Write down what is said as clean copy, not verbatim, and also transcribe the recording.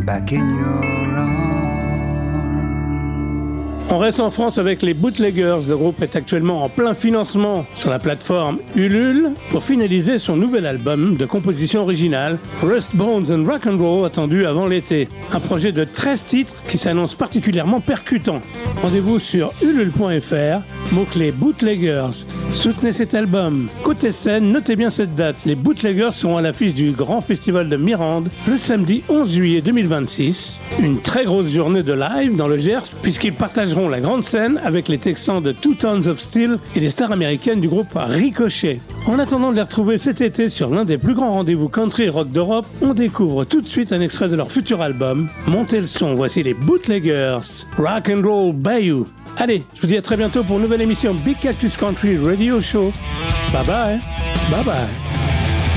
back in your arms. On reste en France avec les Bootleggers. Le groupe est actuellement en plein financement sur la plateforme Ulule pour finaliser son nouvel album de composition originale, Rust, Bones and Rock'n'Roll, attendu avant l'été. Un projet de 13 titres qui s'annonce particulièrement percutant. Rendez-vous sur ulule.fr, mot-clé Bootleggers. Soutenez cet album. Côté scène, notez bien cette date. Les Bootleggers seront à l'affiche du Grand Festival de Mirande le samedi 11 juillet 2026. Une très grosse journée de live dans le Gers puisqu'ils partageront la grande scène avec les Texans de Two Tons of Steel et les stars américaines du groupe Ricochet. En attendant de les retrouver cet été sur l'un des plus grands rendez-vous country et rock d'Europe, on découvre tout de suite un extrait de leur futur album. Montez le son, voici les Bootleggers, Rock'n'Roll Bayou. Allez, je vous dis à très bientôt pour une nouvelle émission Big Cactus Country Radio Show. Bye bye, bye bye.